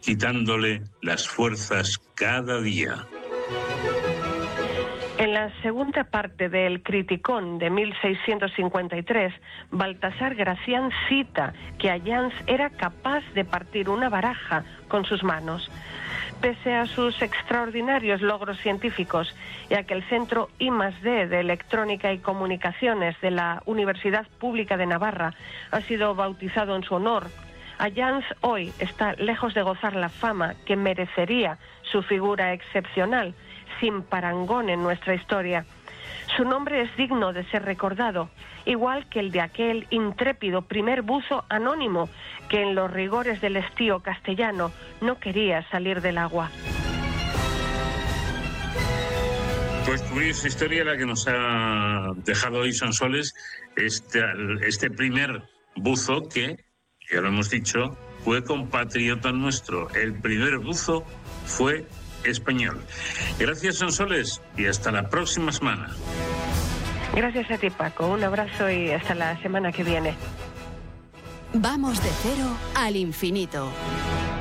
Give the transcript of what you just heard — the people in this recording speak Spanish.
quitándole las fuerzas cada día. En la segunda parte del Criticón de 1653, Baltasar Gracián cita que Alliance era capaz de partir una baraja con sus manos. Pese a sus extraordinarios logros científicos y a que el Centro I+D de Electrónica y Comunicaciones de la Universidad Pública de Navarra ha sido bautizado en su honor, Alliance hoy está lejos de gozar la fama que merecería su figura excepcional, sin parangón en nuestra historia. Su nombre es digno de ser recordado, igual que el de aquel intrépido primer buzo anónimo que en los rigores del estío castellano no quería salir del agua. Pues curiosa historia la que nos ha dejado hoy Sonsoles, este primer buzo que, ya lo hemos dicho, fue compatriota nuestro. El primer buzo fue español. Gracias, Sonsoles, y hasta la próxima semana. Gracias a ti, Paco. Un abrazo y hasta la semana que viene. Vamos de cero al infinito.